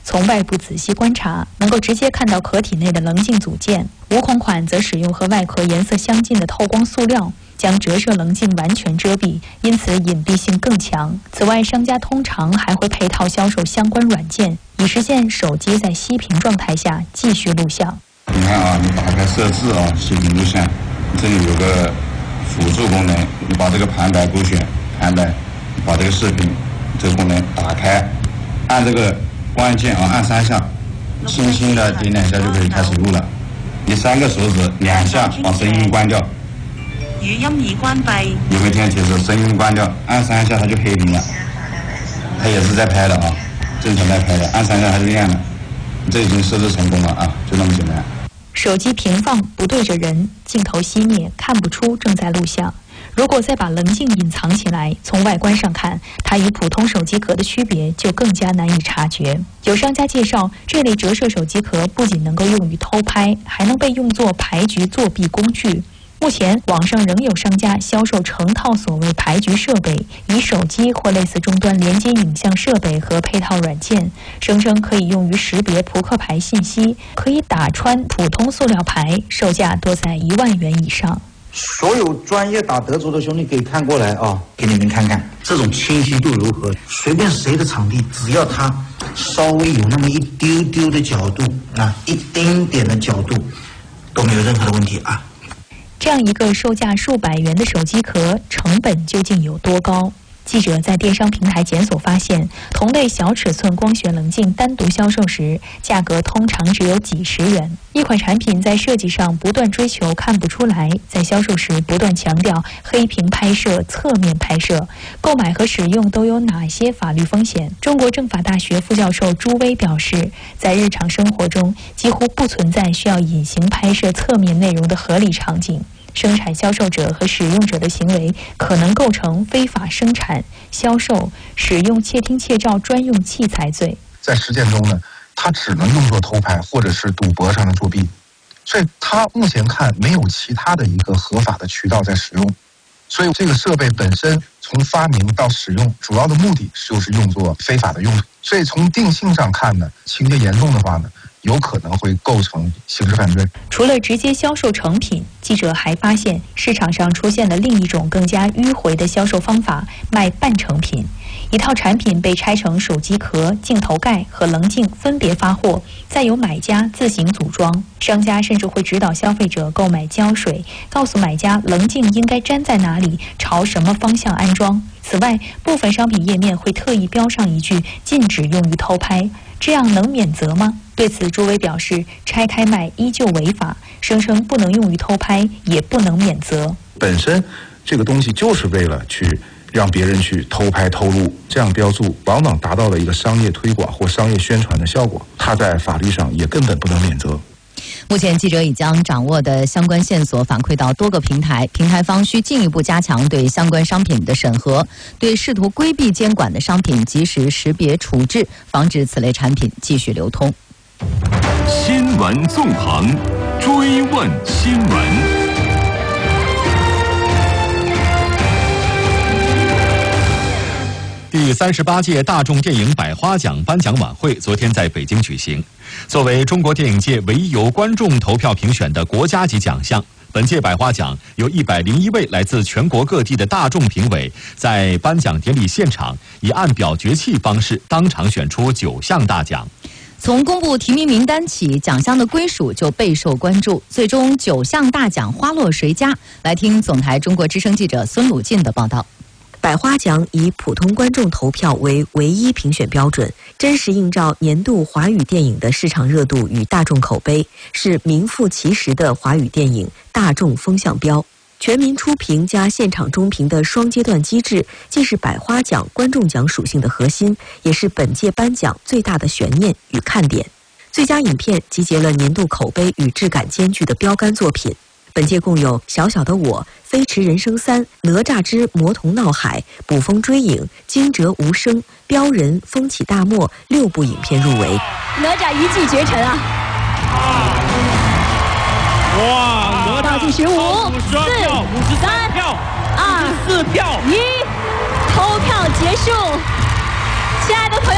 从外部仔细观察，能够直接看到壳体内的棱镜组件。无孔款则使用和外壳颜色相近的透光塑料，将折射棱镜完全遮蔽，因此隐蔽性更强。此外，商家通常还会配套销售相关软件，以实现手机在熄屏状态下继续录像。 你看啊，你打开设置啊，熄屏录像，这里有个辅助功能，你把这个旁白勾选，旁白，把这个视频这个功能打开，按这个关键啊，按3下，轻轻的点2下就可以开始录了。你3个手指2下把声音关掉。 語音已關閉。 有没有听到提示？声音关掉，按3下它就黑屏了。它也是在拍的啊，正常在拍的，按3下它就亮了。这已经设置成功了啊，就那么简单。 手机平放不对着人，镜头熄灭，看不出正在录像。如果再把棱镜隐藏起来，从外观上看，它与普通手机壳的区别就更加难以察觉。有商家介绍，这类折射手机壳不仅能够用于偷拍，还能被用作牌局作弊工具。目前，网上仍有商家销售成套所谓牌局设备，以手机或类似终端连接影像设备和配套软件，声称可以用于识别扑克牌信息，可以打穿普通塑料牌，售价多在1万元以上。 所有专业打德州的兄弟可以看过来啊，给你们看看这种清晰度如何。随便谁的场地，只要它稍微有那么一丢丢的角度啊，一丁点的角度，都没有任何的问题啊。 这样一个售价数百元的手机壳，成本究竟有多高？记者在电商平台检索发现，同类小尺寸光学棱镜单独销售时，价格通常只有几十元。一款产品在设计上不断追求看不出来，在销售时不断强调黑屏拍摄、侧面拍摄，购买和使用都有哪些法律风险？中国政法大学副教授朱威表示，在日常生活中几乎不存在需要隐形拍摄侧面内容的合理场景。生产销售者和使用者的行为可能构成非法生产、销售、使用窃听窃照专用器材罪。 在实践中呢，它只能用作偷拍或者是赌博上的作弊，所以它目前看没有其他的一个合法的渠道在使用。所以这个设备本身从发明到使用，主要的目的就是用作非法的用途。所以从定性上看呢，情节严重的话呢，有可能会构成刑事犯罪。 除了直接销售成品，记者还发现市场上出现了另一种更加迂回的销售方法——卖半成品。一套产品被拆成手机壳、镜头盖和棱镜分别发货，再由买家自行组装。商家甚至会指导消费者购买胶水，告诉买家棱镜应该粘在哪里，朝什么方向安装。此外，部分商品页面会特意标上一句禁止用于偷拍，这样能免责吗？对此，朱威表示，拆开卖依旧违法，声称不能用于偷拍，也不能免责。 本身这个东西就是为了去让别人去偷拍偷录，这样标注往往达到了一个商业推广或商业宣传的效果，它在法律上也根本不能免责。 目前，记者已将掌握的相关线索反馈到多个平台，平台方需进一步加强对相关商品的审核，对试图规避监管的商品及时识别处置，防止此类产品继续流通。 新闻纵横，追问新闻。 第38届大众电影百花奖颁奖晚会昨天在北京举行。作为中国电影界唯一由观众投票评选的国家级奖项，本届百花奖由101位来自全国各地的大众评委在颁奖典礼现场以按表决器方式当场选出9项大奖。 从公布提名名单起，奖项的归属就备受关注，最终9项大奖花落谁家？来听总台中国之声记者孙鲁进的报道。 百花奖以普通观众投票为唯一评选标准，真实映照年度华语电影的市场热度与大众口碑，是名副其实的华语电影大众风向标。全民初评加现场中评的双阶段机制，既是百花奖观众奖属性的核心，也是本届颁奖最大的悬念与看点。最佳影片集结了年度口碑与质感兼具的标杆作品。本届共有《小小的我》、《飞驰人生3》、《哪吒之魔童闹海》、《捕风追影》、《惊蛰无声》、《标人》、《风起大漠》6部影片入围。 哪吒一骑绝尘啊！ 哇！ 倒计时5、4、3、2、1，投票结束。亲爱的朋友。